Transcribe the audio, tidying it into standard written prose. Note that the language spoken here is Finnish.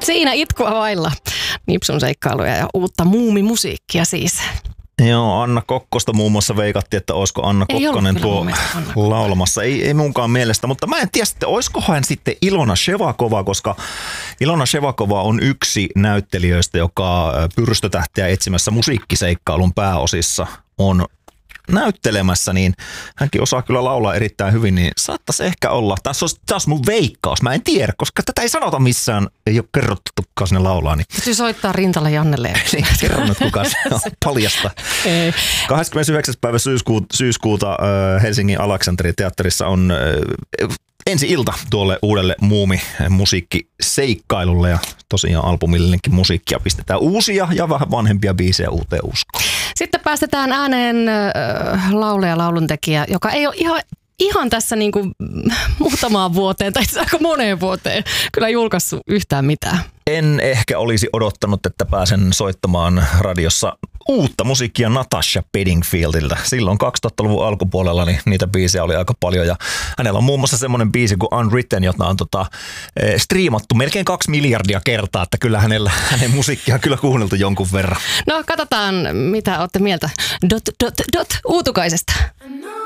Siinä itkua vailla. Nipsun seikkailuja ja uutta muumimusiikkia siis. Joo, Anna Kokkosta muun muassa veikattiin, että olisiko Anna Kokkonen tuo laulamassa. Ei munkaan mielestä, mutta mä en tiedä sitten, olisikohan sitten Ilona Shevakova, koska Ilona Shevakova on yksi näyttelijöistä, joka pyrstötähtiä etsimässä musiikkiseikkailun pääosissa on näyttelemässä, niin hänkin osaa kyllä laulaa erittäin hyvin, niin saattaisi ehkä olla. Tässä olisi mun veikkaus, mä en tiedä, koska tätä ei sanota missään, ei ole kerrottu, kuka sinne laulaa. Niin. Täytyy soittaa Rintala Jannelle. Niin, kerron nyt kuka se on, paljasta. 29. päivä syyskuuta Helsingin Aleksanteria-teatterissa on ensi ilta tuolle uudelle muumimusiikkiseikkailulle ja tosiaan albumillekin musiikkia pistetään uusia ja vähän vanhempia biisejä uuteen uskoon. Sitten päästetään ääneen laulaja, lauluntekijä, joka ei ole ihan tässä niin kuin muutamaan vuoteen tai aika moneen vuoteen kyllä julkaissut yhtään mitään. En ehkä olisi odottanut, että pääsen soittamaan radiossa uutta musiikkia Natasha Bedingfieldiltä. Silloin 2000-luvun alkupuolella niin niitä biisejä oli aika paljon ja hänellä on muun muassa semmoinen biisi kuin Unwritten, jota on striimattu melkein 2 miljardia kertaa, että kyllä hänen musiikkia on kyllä kuunneltu jonkun verran. No katsotaan, mitä olette mieltä Uutukaisesta.